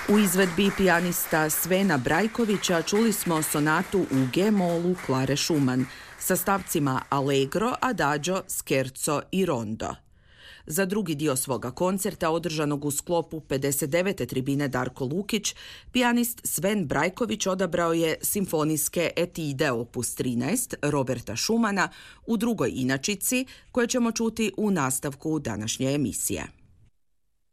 U izvedbi pijanista Svena Brajkovića čuli smo sonatu u G-molu Klare Schumann sa stavcima Allegro, Adagio, Scherzo i Rondo. Za drugi dio svoga koncerta, održanog u sklopu 59. tribine Darko Lukić, pijanist Sven Brajković odabrao je simfonijske etide opus 13 Roberta Schumana u drugoj inačici, koje ćemo čuti u nastavku današnje emisije.